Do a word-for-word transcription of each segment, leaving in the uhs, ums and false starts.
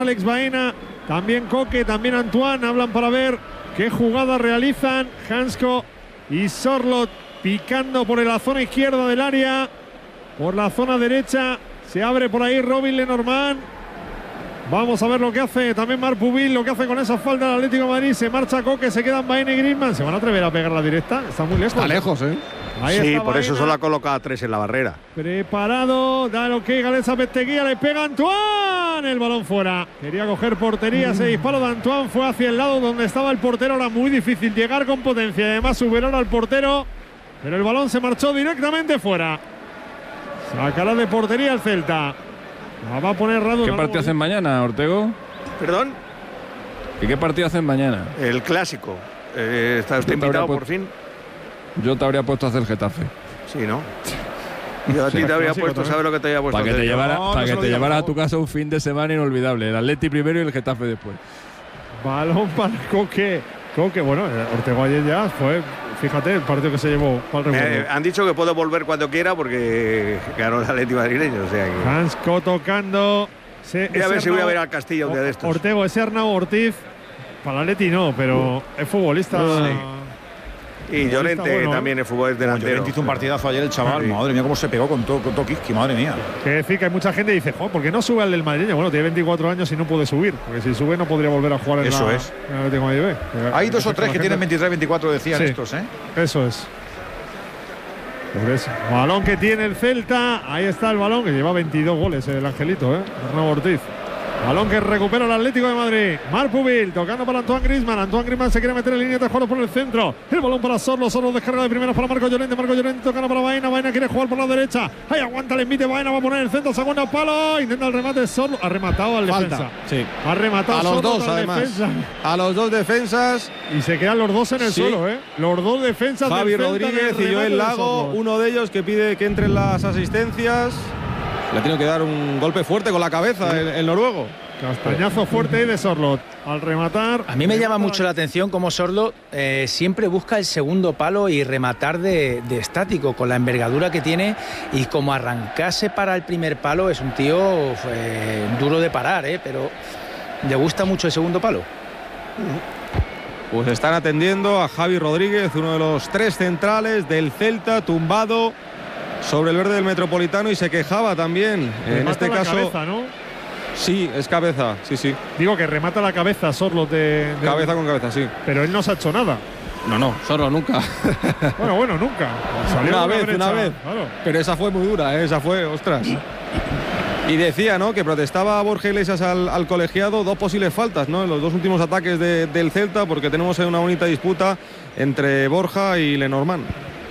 Alex Baena, también Coque, también Antoine, hablan para ver qué jugada realizan Hansko y Sorloth, picando por la zona izquierda del área, por la zona derecha, se abre por ahí Robin Lenormand. Vamos a ver lo que hace también Marc Pubil, lo que hace con esa falta del Atlético de Madrid. Se marcha Coque, se quedan Baena y Griezmann. ¿Se van a atrever a pegar la directa? Está muy lejos. Está lejos, ¿eh? Ahí sí, está por Baena. eso solo ha colocado a tres en la barrera. Preparado, da lo que Gales Zapeteguía, le pega Antoine, el balón fuera. Quería coger portería, ese disparo de Antoine fue hacia el lado donde estaba el portero. Era muy difícil llegar con potencia, además superar al portero, pero el balón se marchó directamente fuera. Sacará de portería el Celta. La va a poner Radu. ¿Qué partido hacen mañana, Ortego? ¿Perdón? ¿Y qué partido hacen mañana? El clásico. Eh, ¿Está usted invitado por fin? Yo te habría puesto a hacer Getafe. Sí, ¿no? Yo a ti te habría puesto, ¿sabes lo que te había puesto? Para que te, llevara, no, para no que te digas, llevaras no. a tu casa un fin de semana inolvidable. El Atleti primero y el Getafe después. Balón para Coque. Coque, bueno, Ortego ayer ya fue, fíjate, el partido que se llevó para el Eh, han dicho que puedo volver cuando quiera porque ganó el Atleti madrileño. O sea que... Hansko tocando. Se, Voy a ver si voy a ver al Arnau, Castilla un día de estos. Ortego, ese Arnau Ortiz. Para el Atleti no, pero es futbolista. Sí. Y Llorente bueno, también es fútbol delantero. Llorente hizo un partidazo ayer el chaval. Sí. Madre mía, cómo se pegó con todo con Tokiski, madre mía. Que decir que hay mucha gente que dice, joder, ¿por qué no sube al del madrileño? Bueno, tiene veinticuatro años y no puede subir. Porque si sube no podría volver a jugar en Eso la, es. en el Atlético de Madrid B. Hay dos o tres que gente- tienen veintitrés, veinticuatro, decían Sí. estos, ¿eh? Eso es. Por eso. Balón que tiene el Celta. Ahí está el balón, que lleva veintidós goles el Angelito, ¿eh? Arnau Ortiz. Balón que recupera el Atlético de Madrid. Marc Pubil tocando para Antoine Griezmann. Antoine Griezmann se quiere meter en línea de jugadores por el centro. El balón para Sorloth. Sorloth descarga de primeras para Marco Llorente. Marco Llorente tocando para Baena. Baena quiere jugar por la derecha. Ahí aguanta el envite. Baena va a poner el centro. Segundo palo. Intenta el remate. Sorloth ha rematado al Falta. defensa. Sí. Ha rematado A los Sorloth dos, al además. defensa. A los dos defensas. Y se quedan los dos en el Sí. suelo, ¿eh? Los dos defensas Javi del Celta Rodríguez del y remate Joel de Lago, Sorloth. uno de ellos que pide que entren las asistencias. Le ha tenido que dar un golpe fuerte con la cabeza el, el noruego. Castañazo fuerte ahí de Sorloth. Al rematar. A mí me llama mucho la atención cómo Sorloth eh, siempre busca el segundo palo y rematar de, de estático, con la envergadura que tiene, y como arrancarse para el primer palo. Es un tío eh, duro de parar, eh, pero le gusta mucho el segundo palo. Pues están atendiendo a Javi Rodríguez, uno de los tres centrales del Celta, tumbado sobre el verde del Metropolitano, y se quejaba también. En Remata este la caso, cabeza, ¿no? sí, es cabeza, sí, sí. Digo que remata la cabeza Sorloth de, de- Cabeza con cabeza, sí. Pero él no se ha hecho nada. No, no, solo nunca. Bueno, bueno, nunca. Salió Una de vez, brecha, una vez. Claro. Pero esa fue muy dura, ¿eh? Esa fue, ostras. Y decía, ¿no?, que protestaba a Borja Iglesias al, al colegiado dos posibles faltas, ¿no?, en los dos últimos ataques de, del Celta, porque tenemos una bonita disputa entre Borja y Lenormand.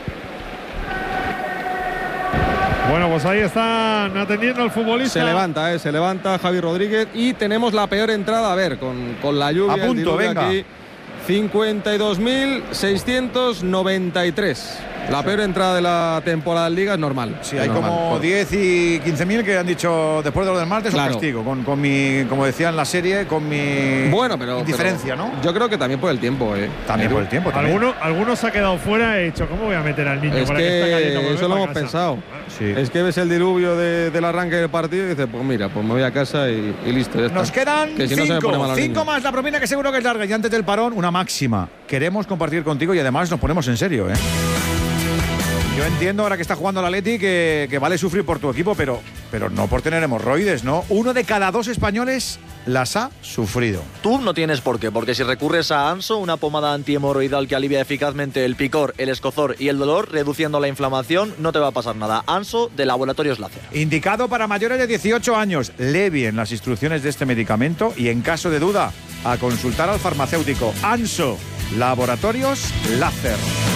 Bueno, pues ahí están atendiendo al futbolista. Se levanta, ¿eh? Se levanta Javi Rodríguez, y tenemos la peor entrada, a ver, con, con la lluvia. A el punto, diluvio venga. aquí, cincuenta y dos mil seiscientos noventa y tres. La peor entrada de la temporada en Liga es normal. Sí, es hay normal. como Por- diez y quince mil que han dicho después de lo del martes Claro. un castigo, con, con mi, como decía en la serie, con mi Bueno, pero. indiferencia, pero ¿no? Yo creo que también por el tiempo, ¿eh? También Edu. por el tiempo. También. Algunos, algunos se ha quedado fuera y he dicho, ¿cómo voy a meter al niño Es para que, esté cayendo? que Pues eso ven lo pa' hemos casa. pensado. Sí. Es que ves el diluvio de- del arranque del partido y dices, pues mira, pues me voy a casa y, y listo, ya está. Nos quedan Que si no se me pone cinco, mal al cinco niño. más la propina, que seguro que es larga. Y antes del parón, una máxima. Queremos compartir contigo y además nos ponemos en serio, ¿eh? Yo entiendo ahora que está jugando el Atleti que, que vale sufrir por tu equipo, pero, pero no por tener hemorroides, ¿no? Uno de cada dos españoles las ha sufrido. Tú no tienes por qué, porque si recurres a Anso, una pomada antihemorroidal que alivia eficazmente el picor, el escozor y el dolor, reduciendo la inflamación, no te va a pasar nada. Anso, de Laboratorios Láser. Indicado para mayores de dieciocho años. Lee bien las instrucciones de este medicamento y, en caso de duda, a consultar al farmacéutico. Anso, Laboratorios Láser.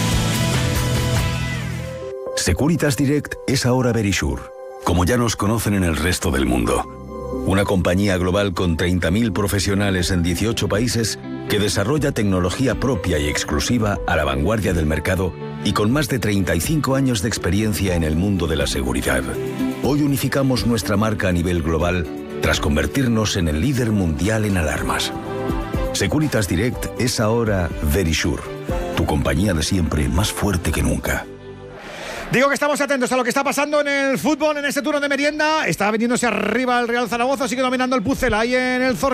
Securitas Direct es ahora Verisure, como ya nos conocen en el resto del mundo. Una compañía global con treinta mil profesionales en dieciocho países que desarrolla tecnología propia y exclusiva a la vanguardia del mercado y con más de treinta y cinco años de experiencia en el mundo de la seguridad. Hoy unificamos nuestra marca a nivel global tras convertirnos en el líder mundial en alarmas. Securitas Direct es ahora Verisure, tu compañía de siempre más fuerte que nunca. Digo que estamos atentos a lo que está pasando en el fútbol en este turno de merienda. Está veniéndose arriba el Real Zaragoza, sigue dominando el Pucela ahí en el Zorrilla.